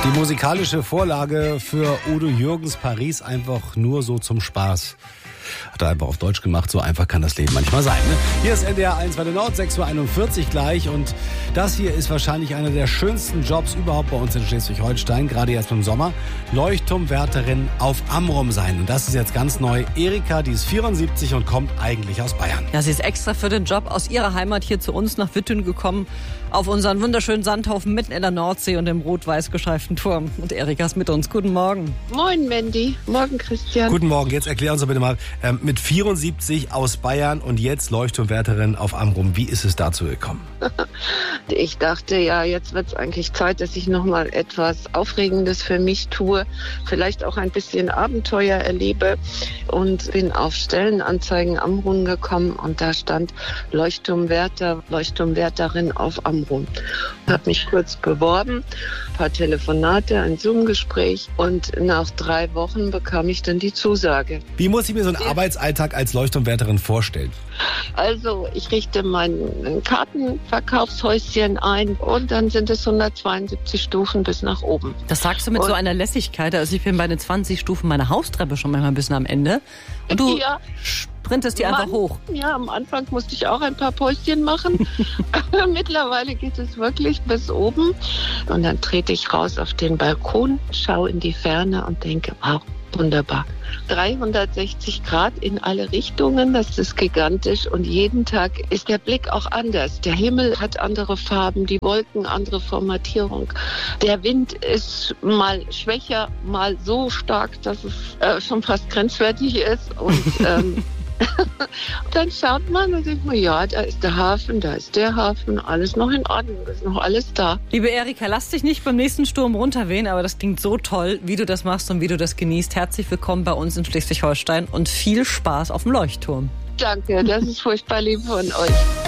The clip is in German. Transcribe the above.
Die musikalische Vorlage für Udo Jürgens Paris einfach nur so zum Spaß. Hat er einfach auf Deutsch gemacht, so einfach kann das Leben manchmal sein. Ne? Hier ist NDR 1 bei der Nord, 6:41 Uhr gleich. Und das hier ist wahrscheinlich einer der schönsten Jobs überhaupt bei uns in Schleswig-Holstein, gerade jetzt im Sommer. Leuchtturmwärterin auf Amrum sein. Und das ist jetzt ganz neu. Erika, die ist 74 und kommt eigentlich aus Bayern. Ja, sie ist extra für den Job aus ihrer Heimat hier zu uns nach Wittün gekommen. Auf unseren wunderschönen Sandhaufen mitten in der Nordsee und dem rot-weiß gestreiften Turm. Und Erika ist mit uns. Guten Morgen. Moin, Mandy. Morgen, Christian. Guten Morgen. Jetzt erklär uns doch bitte mal, mit 74 aus Bayern und jetzt Leuchtturmwärterin auf Amrum. Wie ist es dazu gekommen? Ich dachte, ja, jetzt wird es eigentlich Zeit, dass ich noch mal etwas Aufregendes für mich tue. Vielleicht auch ein bisschen Abenteuer erlebe. Und bin auf Stellenanzeigen Amrum gekommen und da stand Leuchtturmwärter, Leuchtturmwärterin auf Amrum. Habe mich kurz beworben, ein paar Telefonate, ein Zoom-Gespräch und nach 3 Wochen bekam ich dann die Zusage. Wie muss ich mir so einen Arbeitsalltag als Leuchtturmwärterin vorstellen? Also ich richte mein Kartenverkaufshäuschen ein und dann sind es 172 Stufen bis nach oben. Das sagst du mit so einer Lässigkeit. Also ich bin bei den 20 Stufen meiner Haustreppe schon manchmal ein bisschen am Ende. Und du sprintest die einfach hoch. Ja, am Anfang musste ich auch ein paar Päuschen machen. Mittlerweile geht es wirklich bis oben. Und dann trete ich raus auf den Balkon, schaue in die Ferne und denke, wow, wunderbar. 360 Grad in alle Richtungen, das ist gigantisch und jeden Tag ist der Blick auch anders. Der Himmel hat andere Farben, die Wolken andere Formatierung. Der Wind ist mal schwächer, mal so stark, dass es schon fast grenzwertig ist und dann schaut man und denkt man, ja, da ist der Hafen, da ist der Hafen, alles noch in Ordnung, ist noch alles da. Liebe Erika, lass dich nicht beim nächsten Sturm runterwehen, aber das klingt so toll, wie du das machst und wie du das genießt. Herzlich willkommen bei uns in Schleswig-Holstein und viel Spaß auf dem Leuchtturm. Danke, das ist furchtbar lieb von euch.